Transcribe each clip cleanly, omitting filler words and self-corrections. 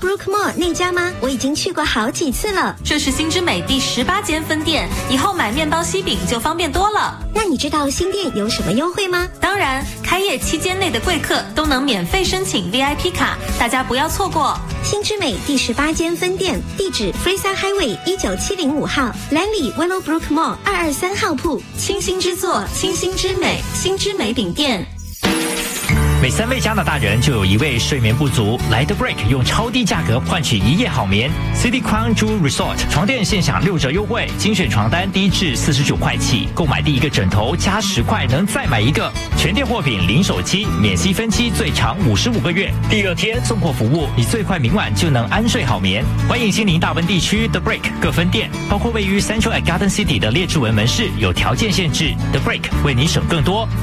Willowbrook Mall 那家吗？我已经去过好几次了。 这是新之美第18间分店，以后买面包西饼就方便多了。 那你知道新店有什么优惠吗？ 当然，开业期间内的贵客都能免费申请 VIP 卡，大家不要错过。 新之美第18间分店，地址 Fraser Highway 19705号，兰里 Willowbrook Mall 223号铺， 清新之作，清新之美，新之美饼店。 每3位加拿大人就有1位睡眠不足，来 The Break 用超低价格换取1夜好眠。City Crown Jewel Resort 床垫现享6折优惠，精选床单低至49块起，购买第1个枕头加10块能再买1个。全店货品零手机，免息分期，最长55个月。第2天送货服务，你最快明晚就能安睡好眠。欢迎亲临大温地区 The Break 各分店，包括位于Central at Garden City 的列治文门市，有条件限制。The Break 为你省更多。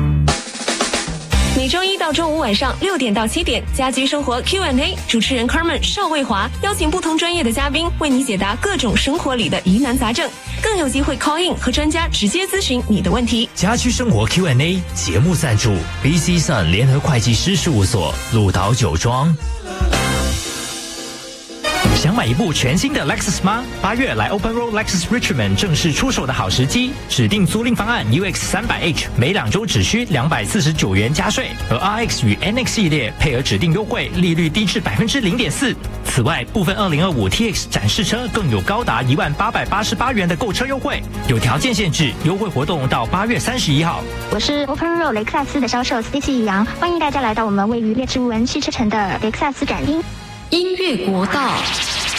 每周一到周五晚上6点到7点，家居生活 Q&A， 主持人 Carmen 邵卫华邀请不同专业的嘉宾为你解答各种生活里的疑难杂症，更有机会 call in 和专家直接咨询你的问题。 家居生活 Q&A 节目赞助 BC Sun 联合会计师事务所，鹿岛酒庄。想买一部全新的 Lexus 吗？8月来 Open Road Lexus Richmond 正式出手的好时机，指定租赁方案 UX300H 每2周只需249元加税，而 RX 与 NX 系列配额指定优惠，利率低至 0.4%。此外，部分2025 TX 展示车更有高达10888元的购车优惠，有条件限制，优惠活动到8月31号。 我是 Open Road 雷克萨斯的销售 Stacy 杨，欢迎大家来到我们位于列治文汽车城的雷克萨斯展厅。 音乐国道。